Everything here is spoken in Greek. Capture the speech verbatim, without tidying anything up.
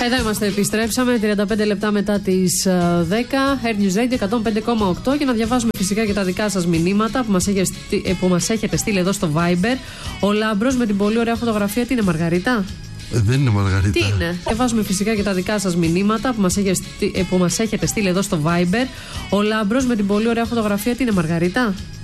Εδώ είμαστε, επιστρέψαμε τριάντα πέντε λεπτά μετά τις δέκα. Air News Radio εκατόν πέντε κόμμα οκτώ. Για να διαβάζουμε φυσικά και τα δικά σας μηνύματα που μας, έχετε, που μας έχετε στείλει εδώ στο Viber. Ο Λάμπρος με την πολύ ωραία φωτογραφία. Τι είναι, Μαργαρίτα? Ε, δεν είναι Μαργαρίτα. Τι είναι? Διαβάζουμε φυσικά και τα δικά σας μηνύματα που μας, έχετε, που μας έχετε στείλει εδώ στο Viber. Ο Λάμπρος με την πολύ ωραία φωτογραφία. Τι είναι, Μαργαρίτα?